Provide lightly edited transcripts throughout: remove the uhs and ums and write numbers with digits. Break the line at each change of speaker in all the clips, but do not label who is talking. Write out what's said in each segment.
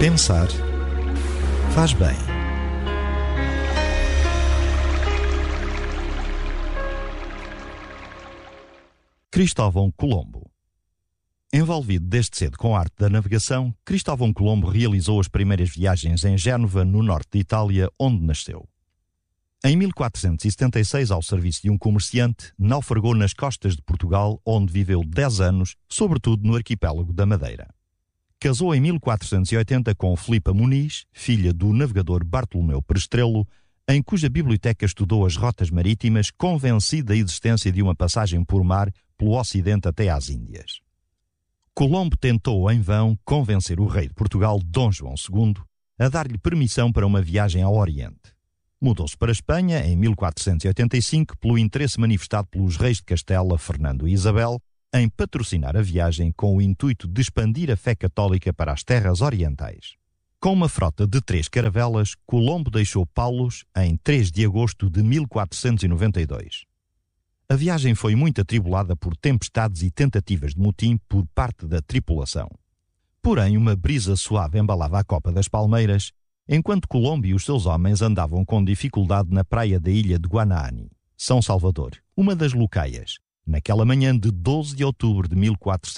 Pensar faz bem. Cristóvão Colombo. Envolvido desde cedo com a arte da navegação, Cristóvão Colombo realizou as primeiras viagens em Génova, no norte de Itália, onde nasceu. Em 1476, ao serviço de um comerciante, naufragou nas costas de Portugal, onde viveu 10 anos, sobretudo no arquipélago da Madeira. Casou em 1480 com Filipa Muniz, filha do navegador Bartolomeu Prestrelo, em cuja biblioteca estudou as rotas marítimas, convencido da existência de uma passagem por mar pelo Ocidente até às Índias. Colombo tentou em vão convencer o rei de Portugal, Dom João II, a dar-lhe permissão para uma viagem ao Oriente. Mudou-se para a Espanha em 1485 pelo interesse manifestado pelos reis de Castela, Fernando e Isabel, em patrocinar a viagem com o intuito de expandir a fé católica para as terras orientais. Com uma frota de 3 caravelas, Colombo deixou Palos em 3 de agosto de 1492. A viagem foi muito atribulada por tempestades e tentativas de motim por parte da tripulação. Porém, uma brisa suave embalava a copa das palmeiras, enquanto Colombo e os seus homens andavam com dificuldade na praia da ilha de Guanahani, São Salvador, uma das locaias, naquela manhã de 12 de outubro de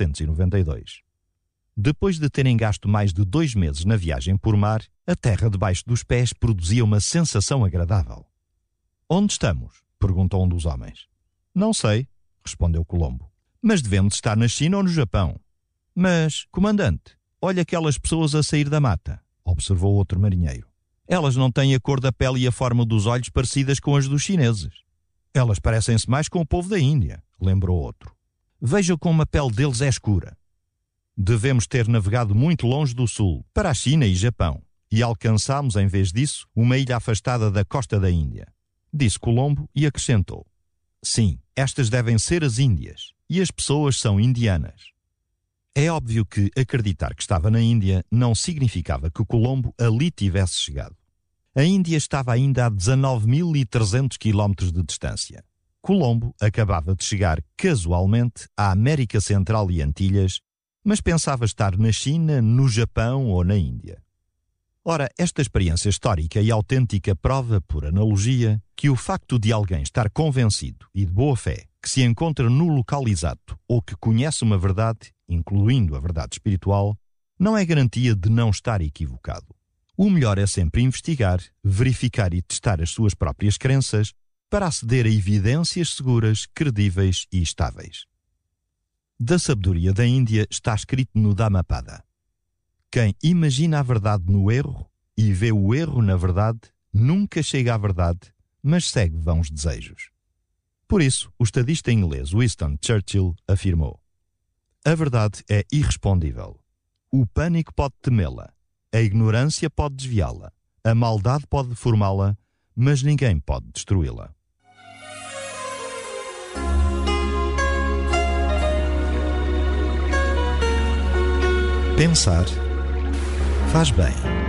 1492. Depois de terem gasto mais de 2 meses na viagem por mar, a terra debaixo dos pés produzia uma sensação agradável. "Onde estamos?" perguntou um dos homens. "Não sei", respondeu Colombo. "Mas devemos estar na China ou no Japão." "Mas, comandante, olha aquelas pessoas a sair da mata", observou outro marinheiro. "Elas não têm a cor da pele e a forma dos olhos parecidas com as dos chineses." "Elas parecem-se mais com o povo da Índia", lembrou outro. "Veja como a pele deles é escura." "Devemos ter navegado muito longe do sul, para a China e Japão, e alcançámos, em vez disso, uma ilha afastada da costa da Índia", disse Colombo e acrescentou: "Sim, estas devem ser as Índias, e as pessoas são indianas." É óbvio que acreditar que estava na Índia não significava que Colombo ali tivesse chegado. A Índia estava ainda a 19.300 quilómetros de distância. Colombo acabava de chegar casualmente à América Central e Antilhas, mas pensava estar na China, no Japão ou na Índia. Ora, esta experiência histórica e autêntica prova, por analogia, que o facto de alguém estar convencido e de boa fé que se encontra no local exato ou que conhece uma verdade, incluindo a verdade espiritual, não é garantia de não estar equivocado. O melhor é sempre investigar, verificar e testar as suas próprias crenças para aceder a evidências seguras, credíveis e estáveis. Da sabedoria da Índia está escrito no Dhammapada: "Quem imagina a verdade no erro e vê o erro na verdade, nunca chega à verdade, mas segue vãos desejos." Por isso, o estadista inglês Winston Churchill afirmou: "A verdade é irrespondível. O pânico pode temê-la, a ignorância pode desviá-la, a maldade pode deformá-la, mas ninguém pode destruí-la." Pensar faz bem.